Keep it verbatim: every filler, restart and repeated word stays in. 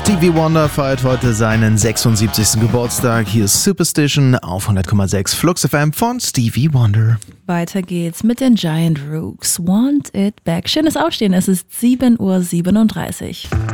Stevie Wonder feiert heute seinen sechsundsiebzigsten Geburtstag. Hier ist Superstition auf hundert Komma sechs Flux F M von Stevie Wonder. Weiter geht's mit den Giant Rooks. Want It Back. Schönes Aufstehen, es ist sieben Uhr siebenunddreißig.